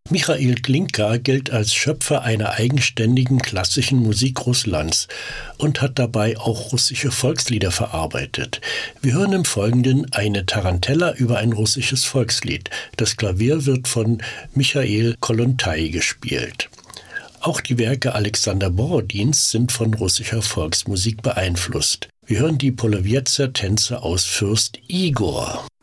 Michail Glinka gilt als Schöpfer einer eigenständigen klassischen Musik Russlands und hat dabei auch russische Volkslieder verarbeitet. Wir hören im Folgenden eine Tarantella über ein russisches Volkslied. Das Klavier wird von Michail Kollontai gespielt. Auch die Werke Alexander Borodins sind von russischer Volksmusik beeinflusst. Wir hören die Polowetzer Tänze aus Fürst Igor.